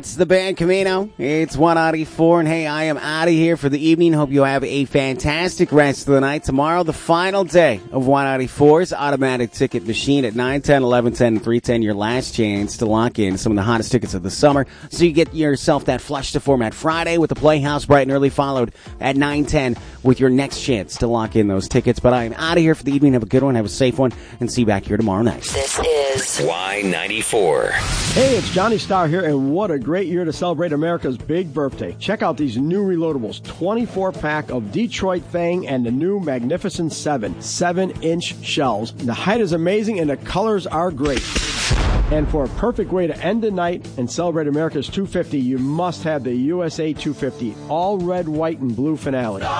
That's the band Camino. It's 194, and hey, I am out of here for the evening. Hope you have a fantastic rest of the night. Tomorrow, the final day of 194's automatic ticket machine at 9, 10, 11, 10, and 310. Your last chance to lock in some of the hottest tickets of the summer. So you get yourself that flush to format Friday with the Playhouse bright and early, followed at 9, 10 with your next chance to lock in those tickets. But I am out of here for the evening. Have a good one, have a safe one, and see you back here tomorrow night. This is Y94. Hey, it's Johnny Starr here, and what a great year to celebrate America's big birthday. Check out these new reloadables, 24-pack of Detroit Fang and the new Magnificent 7-inch shells. The height is amazing, and the colors are great. And for a perfect way to end the night and celebrate America's 250, you must have the USA 250 all red, white, and blue finale.